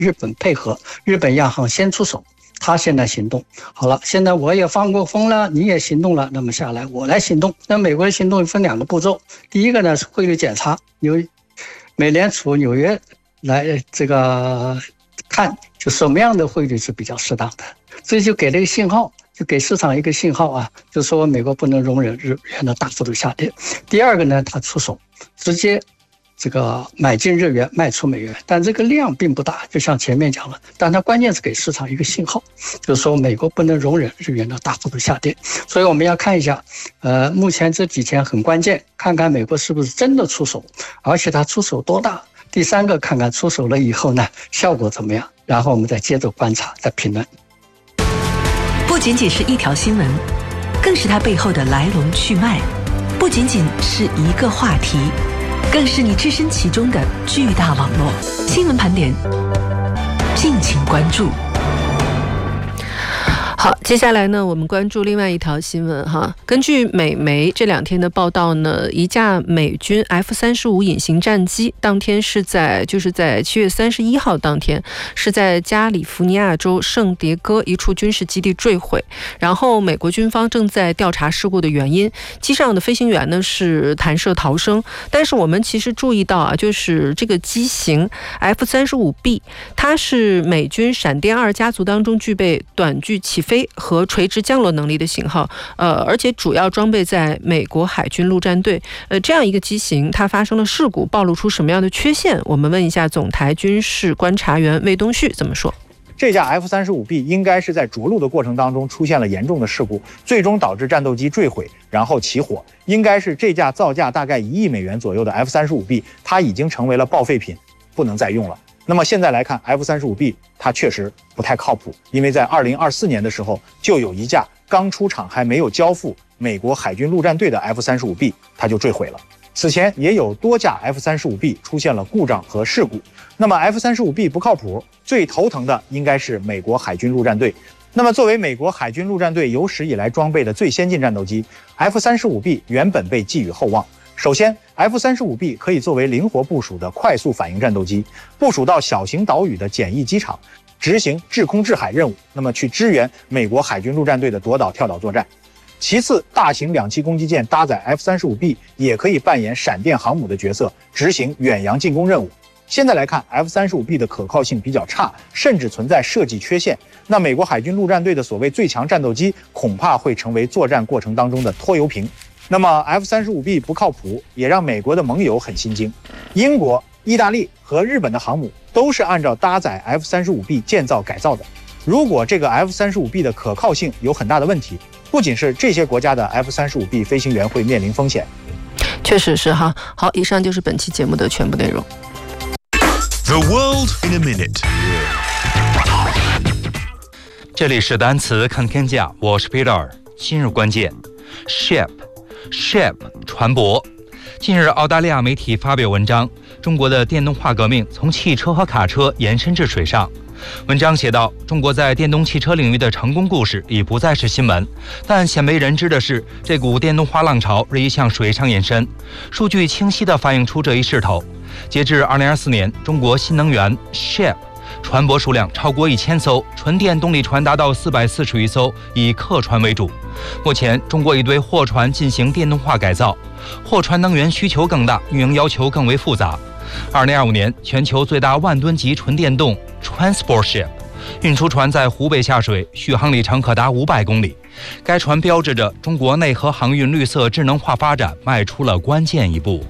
日本配合，日本央行先出手，他现在行动好了，现在我也放过风了，你也行动了，那么下来我来行动。那美国的行动分2个步骤，第一个呢是汇率检查，由美联储纽约来这个看就什么样的汇率是比较适当的，所以就给了一个信号，就给市场一个信号啊，就说美国不能容忍日元的大幅度下跌。第二个呢，他出手直接这个买进日元，卖出美元，但这个量并不大，就像前面讲了，但它关键是给市场一个信号，就是说美国不能容忍日元的大幅度下跌。所以我们要看一下目前这几天很关键，看看美国是不是真的出手，而且它出手多大。第三个，看看出手了以后呢，效果怎么样，然后我们再接着观察，再评论。 不仅仅是一条新闻，更是它背后的来龙去脉；不仅仅是一个话题，更是你置身其中的巨大网络。新闻盘点，敬请关注。好，接下来呢，我们关注另外一条新闻哈。根据美媒这2天的报道呢，一架美军 F-35隐形战机当天就是在7月31号当天，是在加利福尼亚州圣迭戈一处军事基地坠毁。然后美国军方正在调查事故的原因，机上的飞行员呢是弹射逃生。但是我们其实注意到啊，就是这个机型 F-35B， 它是美军闪电2家族当中具备短距起飞和垂直降落能力的型号，而且主要装备在美国海军陆战队。这样一个机型，它发生了事故，暴露出什么样的缺陷？我们问一下总台军事观察员魏东旭怎么说。 这架 F-35B 应该是在着陆的过程当中出现了严重的事故，最终导致战斗机坠毁，然后起火。应该是这架造价大概1亿美元左右的 F-35B， 它已经成为了报废品，不能再用了。那么现在来看 F-35B 它确实不太靠谱，因为在2024年的时候就有一架刚出厂还没有交付美国海军陆战队的 F-35B 它就坠毁了。此前也有多架 F-35B 出现了故障和事故。那么 F-35B 不靠谱，最头疼的应该是美国海军陆战队。那么作为美国海军陆战队有史以来装备的最先进战斗机， F-35B 原本被寄予厚望。首先 F-35B 可以作为灵活部署的快速反应战斗机，部署到小型岛屿的简易机场，执行制空制海任务，那么去支援美国海军陆战队的夺岛跳岛作战。其次，大型2栖攻击舰搭载 F-35B 也可以扮演闪电航母的角色，执行远洋进攻任务。现在来看 F-35B 的可靠性比较差，甚至存在设计缺陷。那美国海军陆战队的所谓最强战斗机恐怕会成为作战过程当中的拖油瓶。那么 F-35B 不靠谱，也让美国的盟友很心惊。英国、意大利和日本的航母都是按照搭载 F-35B 建造改造的。如果这个 F-35B 的可靠性有很大的问题，不仅是这些国家的 F-35B 飞行员会面临风险。 确实是哈。好，以上就是本期节目的全部内容。 The world in a minute。这里是单词看天下，我是 Peter。今日关键 ship 船舶。近日，澳大利亚媒体发表文章，中国的电动化革命从汽车和卡车延伸至水上。文章写道，中国在电动汽车领域的成功故事已不再是新闻，但鲜为人知的是，这股电动化浪潮日益向水上延伸。数据清晰地反映出这一势头。截至2024年，中国新能源 ship 船舶数量超过1000艘，纯电动力船达到441艘，以客船为主。目前，中国已对货船进行电动化改造，货船能源需求更大，运营要求更为复杂。2025年，全球最大万吨级纯电动 Transport Ship 运输船在湖北下水，续航里程可达500公里。该船标志着中国内河航运绿色智能化发展迈出了关键一步。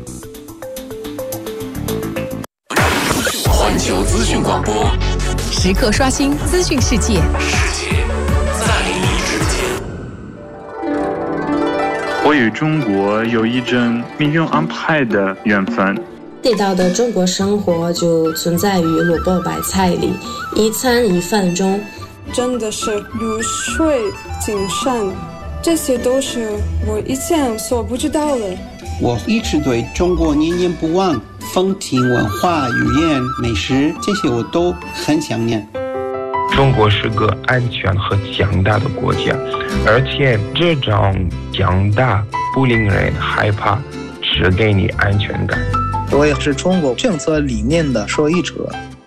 环球资讯广播， 时刻刷新资讯世界， 世界在你之间。 我与中国有一种命运安排的缘分。 地道的中国生活就存在于萝卜白菜里，一餐一饭中。 真的是如水精神，这些都是我以前所不知道的。 我一直对中国念念不忘，风情文化、语言、美食，这些我都很想念。 中国是个安全和强大的国家，而且这种强大不令人害怕，只给你安全感。 我也是中国政策理念的受益者，